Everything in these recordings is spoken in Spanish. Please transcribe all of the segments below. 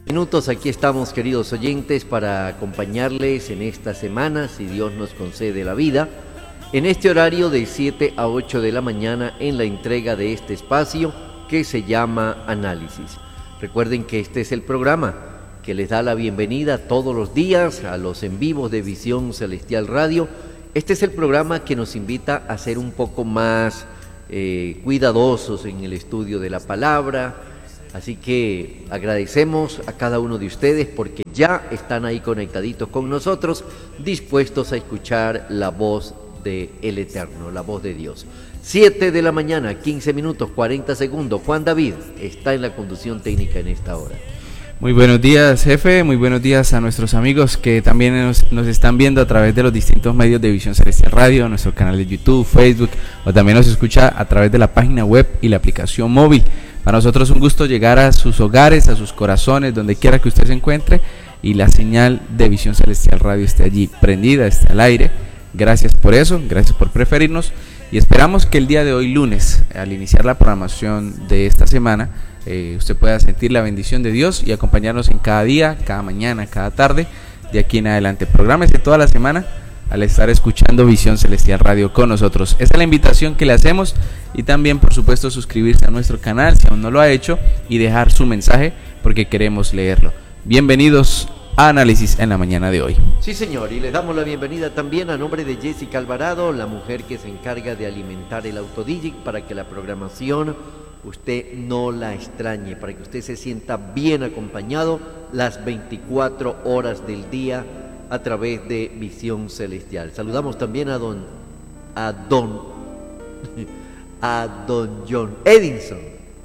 Minutos, aquí estamos, queridos oyentes, para acompañarles en esta semana, si Dios nos concede la vida, en este horario de 7 a 8 de la mañana en la entrega de este espacio que se llama Análisis. Recuerden que este es el programa que les da la bienvenida todos los días a los en vivos de Visión Celestial Radio. Este es el programa que nos invita a ser un poco más cuidadosos en el estudio de la palabra. Así que agradecemos a cada uno de ustedes porque ya están ahí conectaditos con nosotros, dispuestos a escuchar la voz del Eterno, la voz de Dios. 7 de la mañana, 15 minutos, 40 segundos. Juan David está en la conducción técnica en esta hora. Muy buenos días, jefe. Muy buenos días a nuestros amigos que también nos están viendo a través de los distintos medios de Visión Celestial Radio, nuestro canal de YouTube, Facebook, o también nos escucha a través de la página web y la aplicación móvil. Para nosotros es un gusto llegar a sus hogares, a sus corazones, donde quiera que usted se encuentre, y la señal de Visión Celestial Radio esté allí prendida, esté al aire. Gracias por eso, gracias por preferirnos, y esperamos que el día de hoy, lunes, al iniciar la programación de esta semana, usted pueda sentir la bendición de Dios y acompañarnos en cada día, cada mañana, cada tarde, de aquí en adelante. Prográmese toda la semana al estar escuchando Visión Celestial Radio con nosotros. Esa es la invitación que le hacemos, y también, por supuesto, suscribirse a nuestro canal si aún no lo ha hecho y dejar su mensaje porque queremos leerlo. Bienvenidos a Análisis en la mañana de hoy. Sí, señor, y les damos la bienvenida también a nombre de Jessica Alvarado, la mujer que se encarga de alimentar el Autodigic para que la programación usted no la extrañe, para que usted se sienta bien acompañado las 24 horas del día a través de Visión Celestial. Saludamos también a don John Edinson.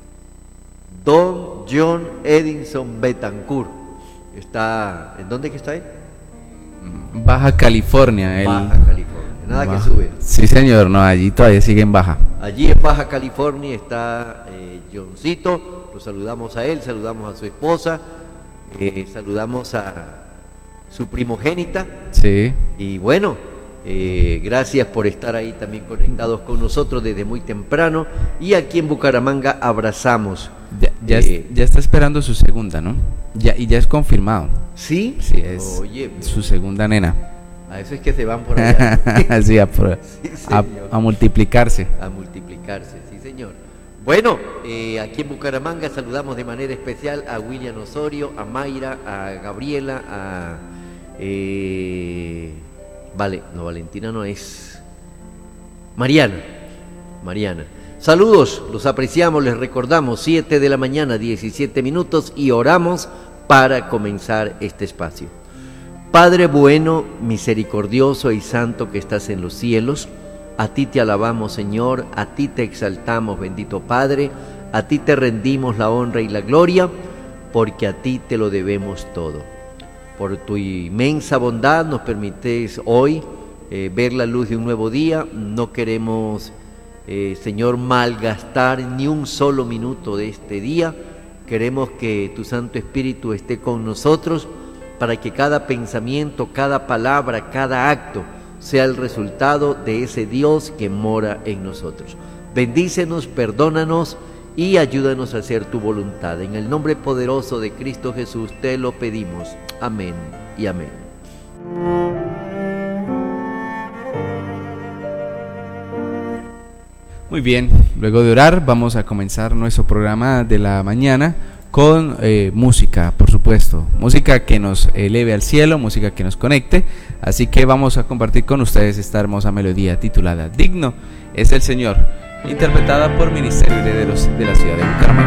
Don John Edinson Betancourt. Está, ¿en dónde que está él? Baja California. Baja California. Nada que sube. Sí, señor, no, allí todavía sigue en Baja. Allí en Baja California está Johncito. Lo saludamos a él, saludamos a su esposa, saludamos a su primogénita. Sí. Y bueno, gracias por estar ahí también conectados con nosotros desde muy temprano. Y aquí en Bucaramanga abrazamos. Ya está esperando su segunda, ¿no? Y ya es confirmado. ¿Sí? Sí, es su segunda nena. A eso es que se van por allá. Sí, a multiplicarse. A multiplicarse, sí, señor. Bueno, aquí en Bucaramanga saludamos de manera especial a William Osorio, a Mayra, a Gabriela, a... Valentina no es... Mariana. Saludos, los apreciamos, les recordamos, 7 de la mañana, 17 minutos, y oramos para comenzar este espacio. Padre bueno, misericordioso y santo que estás en los cielos, a ti te alabamos, Señor, a ti te exaltamos, bendito Padre, a ti te rendimos la honra y la gloria, porque a ti te lo debemos todo. Por tu inmensa bondad nos permites hoy ver la luz de un nuevo día. No queremos, Señor, malgastar ni un solo minuto de este día. Queremos que tu Santo Espíritu esté con nosotros para que cada pensamiento, cada palabra, cada acto sea el resultado de ese Dios que mora en nosotros. Bendícenos, perdónanos y ayúdanos a hacer tu voluntad. En el nombre poderoso de Cristo Jesús te lo pedimos. Amén y amén. Muy bien, luego de orar vamos a comenzar nuestro programa de la mañana con música, por supuesto, música que nos eleve al cielo, música que nos conecte. Así que vamos a compartir con ustedes esta hermosa melodía titulada Digno es el Señor, interpretada por Ministerio Herederos de la ciudad de Bucaramanga.